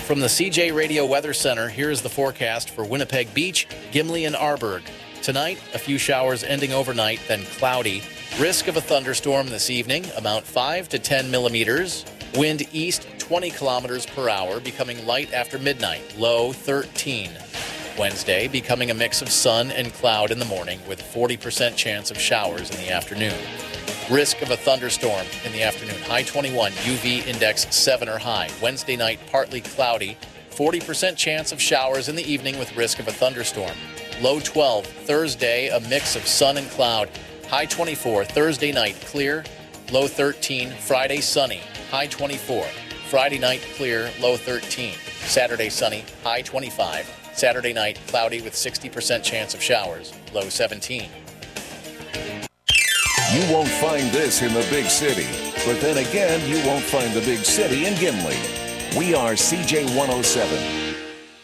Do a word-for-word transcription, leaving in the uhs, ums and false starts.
From the C J Radio Weather Center, here is the forecast for Winnipeg Beach, Gimli, and Arborg. Tonight, a few showers ending overnight, then cloudy. Risk of a thunderstorm this evening, amount five to ten millimeters. Wind east twenty kilometers per hour, becoming light after midnight, low thirteen. Wednesday, becoming a mix of sun and cloud in the morning with forty percent chance of showers in the afternoon. Risk of a thunderstorm in the afternoon, high twenty-one, U V index seven or high. Wednesday night, partly cloudy, forty percent chance of showers in the evening with risk of a thunderstorm. Low twelve, Thursday, a mix of sun and cloud, high twenty-four. Thursday night, clear, low thirteen. Friday, sunny, high twenty-four. Friday night, clear, low thirteen. Saturday, sunny, high twenty-five. Saturday night, cloudy with sixty percent chance of showers, low seventeen. You won't find this in the big city, but then again, you won't find the big city in Gimli. We are C J one oh seven.